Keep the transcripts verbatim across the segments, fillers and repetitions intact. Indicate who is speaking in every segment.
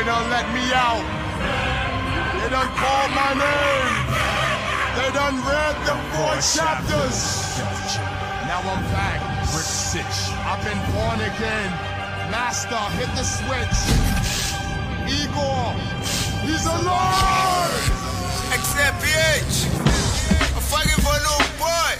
Speaker 1: done let me out. They done called my name. They done read the four chapters. Now I'm back. Brick Six. I've been born again. Master, hit the switch. Igor, he's alive.
Speaker 2: X M P H. I'm fucking for a little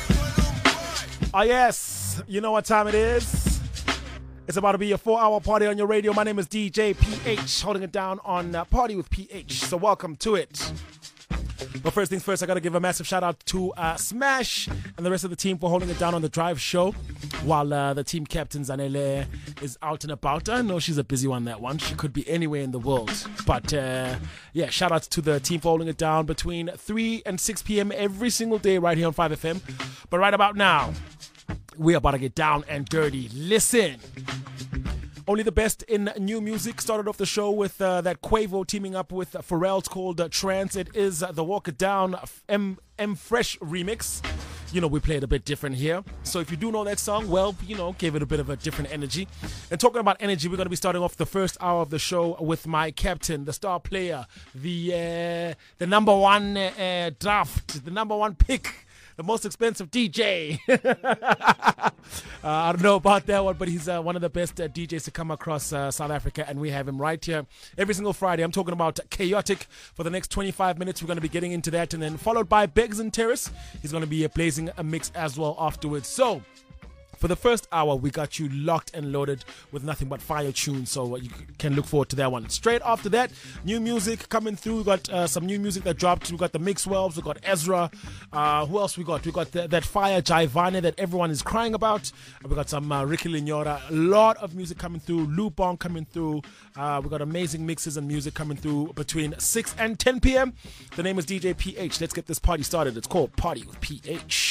Speaker 2: boy.
Speaker 3: Oh yes, you know what time it is. It's about to be a four-hour party on your radio. My name is D J P H, holding it down on uh, Party with P H. So welcome to it. But first things first, I got to give a massive shout out to uh, Smash and the rest of the team for holding it down on the drive show while uh, the team captain Zanele is out and about. I know she's a busy one, that one. She could be anywhere in the world. But uh, yeah, shout out to the team for holding it down between three and six p.m. every single day right here on five F M. But right about now, we're about to get down and dirty. Listen. Only the best in new music. Started off the show with uh, that Quavo teaming up with uh, Pharrell. It's called uh, Trance. It is uh, the Walk It Down M M Fresh remix. You know, we play it a bit different here. So if you do know that song, well, you know, gave it a bit of a different energy. And talking about energy, we're going to be starting off the first hour of the show with my captain, the star player, the uh, the number one uh, draft, the number one pick, the most expensive D J. uh, I don't know about that one, but he's uh, one of the best uh, D Js to come across uh, South Africa, and we have him right here every single Friday. I'm talking about Chaotic for the next twenty-five minutes. We're going to be getting into that, and then followed by Beggs and Terrace. He's going to be uh, blazing a mix as well afterwards. So, for the first hour, we got you locked and loaded with nothing but fire tunes, so you can look forward to that one. Straight after that, new music coming through. We got uh, some new music that dropped. We got the Mixwells, we got Ezra. Uh, who else we got? We got the, that fire Jaivane that everyone is crying about. We got some uh, Ricky Lignora. A lot of music coming through. Lupon coming through. Uh, we got amazing mixes and music coming through between six and ten p.m. The name is D J P H. Let's get this party started. It's called Party with P H.